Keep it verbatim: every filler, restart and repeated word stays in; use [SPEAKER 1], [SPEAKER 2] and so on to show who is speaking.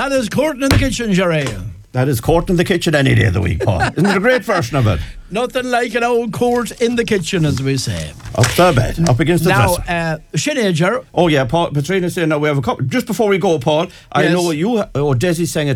[SPEAKER 1] And there's Courtney in the kitchen, Jerry.
[SPEAKER 2] That is Court in the kitchen any day of the week, Paul. Isn't it a great version of it?
[SPEAKER 1] Nothing like an old court in the kitchen, as we say.
[SPEAKER 2] Up the bed, up against the
[SPEAKER 1] Now,
[SPEAKER 2] dresser.
[SPEAKER 1] uh, Sinead, Ger.
[SPEAKER 2] Oh yeah, Paul. Patrina's saying now we have a couple. Just before we go, Paul, I
[SPEAKER 1] Yes.
[SPEAKER 2] know you. Oh, Desi sang a